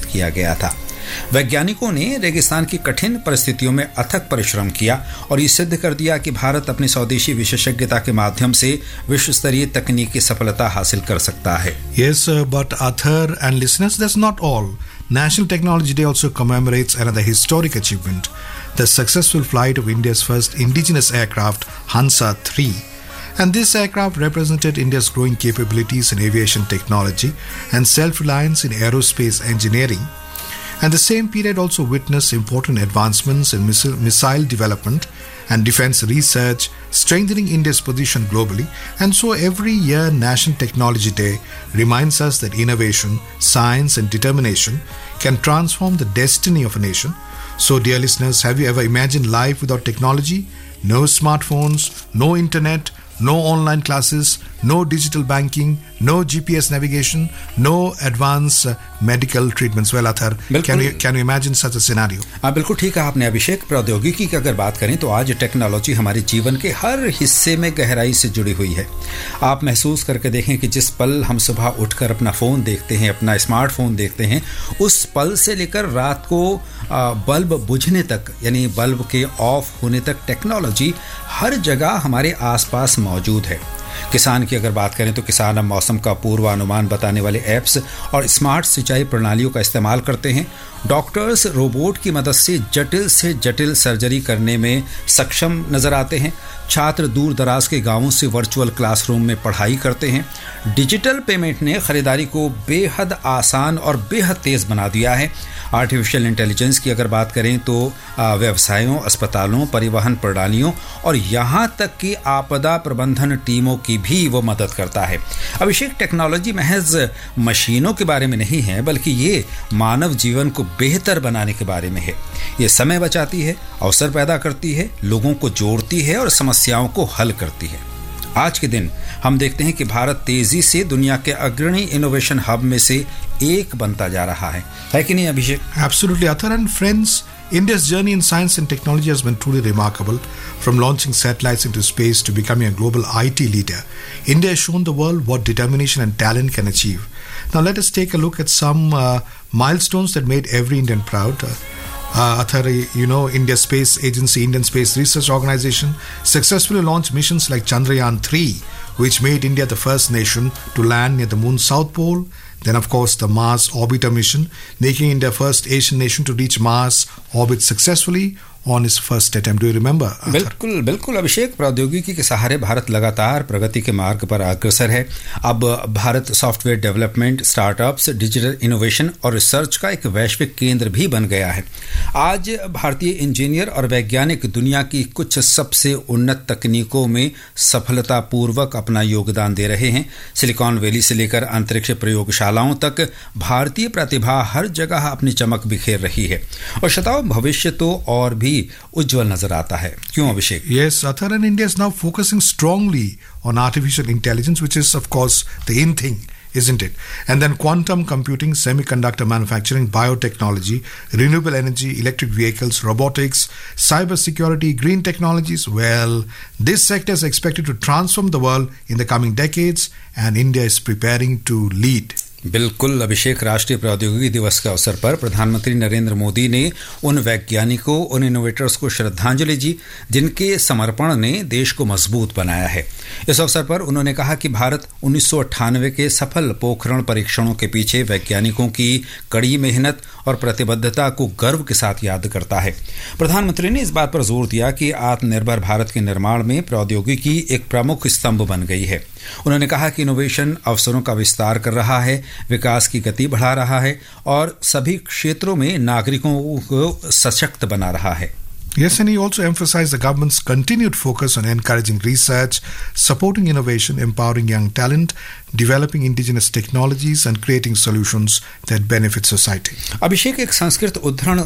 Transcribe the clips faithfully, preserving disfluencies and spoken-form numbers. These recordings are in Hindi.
किया गया था। वैज्ञानिकों ने रेगिस्तान की कठिन परिस्थितियों में अथक परिश्रम किया और ये सिद्ध कर दिया कि भारत अपनी स्वदेशी विशेषज्ञता के माध्यम से विश्व स्तरीय तकनीकी सफलता हासिल कर सकता है। Yes, uh, but Athar and listeners, that's not all. National Technology Day also commemorates another historic achievement, the successful flight of India's first indigenous aircraft, Hansa three. And this aircraft represented India's growing capabilities in aviation technology and self-reliance in aerospace engineering. And the same period also witnessed important advancements in missile, missile development and defense research, strengthening India's position globally. And so every year National Technology Day reminds us that innovation, science and determination can transform the destiny of a nation. So dear listeners, have you ever imagined life without technology? No smartphones, no internet, no online classes, no digital banking, no G P S navigation, no advanced uh, medical treatments. Well, Athar, can you can you imagine such a scenario? हाँ, बिल्कुल ठीक है आपने अभिषेक। प्रौद्योगिकी की अगर बात करें तो आज टेक्नोलॉजी हमारे जीवन के हर हिस्से में गहराई से जुड़ी हुई है। आप महसूस करके देखें कि जिस पल हम सुबह उठकर अपना फ़ोन देखते हैं, अपना स्मार्टफोन देखते हैं, उस पल से लेकर रात को बल्ब बुझने तक, यानी बल्ब के ऑफ होने तक टेक्नोलॉजी हर जगह हमारे आसपास मौजूद है। किसान की अगर बात करें तो किसान अब मौसम का पूर्वानुमान बताने वाले ऐप्स और स्मार्ट सिंचाई प्रणालियों का इस्तेमाल करते हैं। डॉक्टर्स रोबोट की मदद से जटिल से जटिल सर्जरी करने में सक्षम नजर आते हैं। छात्र दूर दराज के गांवों से वर्चुअल क्लासरूम में पढ़ाई करते हैं। डिजिटल पेमेंट ने खरीदारी को बेहद आसान और बेहद तेज बना दिया है। आर्टिफिशियल इंटेलिजेंस की अगर बात करें तो व्यवसायों, अस्पतालों, परिवहन प्रणालियों और यहाँ तक कि आपदा प्रबंधन टीमों की भी वो मदद करता है। अभिषेक, टेक्नोलॉजी महज मशीनों के बारे में नहीं है, बल्कि ये मानव जीवन को बेहतर बनाने के बारे में है। ये समय बचाती है, अवसर पैदा करती है, लोगों को जोड़ती है और समस्याओं को हल करती है। आज के दिन हम देखते हैं कि भारत तेजी से दुनिया के अग्रणी इनोवेशन हब में से एक बनता जा रहा है, है कि नहीं अभिषेक? Absolutely, Athar and friends. India's journey in science and technology has been truly remarkable. From launching satellites into space to becoming a global I T leader, India has shown the world what determination and talent can achieve. Now let us take a look at some uh, milestones that made every Indian proud. Uh, Uh, Athar, you know, India Space Agency, Indian Space Research Organization successfully launched missions like Chandrayaan three, which made India the first nation to land near the moon's south pole. Then, of course, the Mars Orbiter mission, making India first Asian nation to reach Mars orbit successfully on his first attempt. Do you remember? Athar? बिल्कुल बिल्कुल अभिषेक, प्रौद्योगिकी के सहारे भारत लगातार प्रगति के मार्ग पर अग्रसर है। अब Bharat software development, startups, digital innovation और रिसर्च का एक वैश्विक केंद्र भी बन गया है। आज भारतीय इंजीनियर और वैज्ञानिक दुनिया की कुछ सबसे उन्नत तकनीकों में सफलतापूर्वक अपना योगदान दे रहे हैं। सिलिकॉन वैली से लेकर अंतरिक्ष प्रयोगशालाओं तक भारतीय प्रतिभा हर जगह अपनी चमक बिखेर रही है और शताब्दी भविष्य तो और भी उज्जवल नजर आता है। क्यों अभिषेक? Yes, Athar, and India is now focusing strongly on artificial intelligence, which is of course the in thing, isn't it? And then quantum computing, semiconductor manufacturing, biotechnology, renewable energy, electric vehicles, robotics, cyber security, green technologies. Well, this sector is expected to transform the world in the coming decades, and India is preparing to lead. बिल्कुल अभिषेक, राष्ट्रीय प्रौद्योगिकी दिवस के अवसर पर प्रधानमंत्री नरेंद्र मोदी ने उन वैज्ञानिकों, उन इनोवेटर्स को श्रद्धांजलि दी जिनके समर्पण ने देश को मजबूत बनाया है। इस अवसर पर उन्होंने कहा कि भारत उन्नीस सौ अट्ठानवे के सफल पोखरण परीक्षणों के पीछे वैज्ञानिकों की कड़ी मेहनत और प्रतिबद्धता को गर्व के साथ याद करता है। प्रधानमंत्री ने इस बात पर जोर दिया कि आत्मनिर्भर भारत के निर्माण में प्रौद्योगिकी एक प्रमुख स्तंभ बन गई है। उन्होंने कहा कि इनोवेशन अवसरों का विस्तार कर रहा है, विकास की गति बढ़ा रहा है और सभी क्षेत्रों में नागरिकों को सशक्त बना रहा है। Yes, and he also emphasized the government's continued focus on encouraging research, supporting innovation, empowering young talent, developing indigenous technologies and creating solutions that benefit society. अभिषेक, एक संस्कृत उद्धरण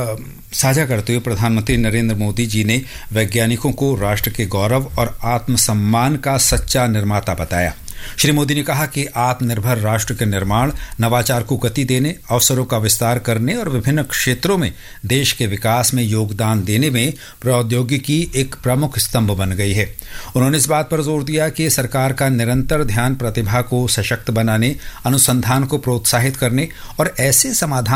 साझा करते हुए प्रधानमंत्री नरेंद्र मोदी जी ने वैज्ञानिकों को राष्ट्र के गौरव और आत्मसम्मान का सच्चा निर्माता बताया। श्री मोदी ने कहा कि आत्मनिर्भर राष्ट्र के निर्माण, नवाचार को गति देने, अवसरों का विस्तार करने और विभिन्न क्षेत्रों में देश के विकास में योगदान देने में प्रौद्योगिकी एक प्रमुख स्तंभ बन गई है। उन्होंने इस बात पर जोर दिया कि सरकार का निरंतर ध्यान प्रतिभा को सशक्त बनाने, अनुसंधान को प्रोत्साहित करने और ऐसे समाधान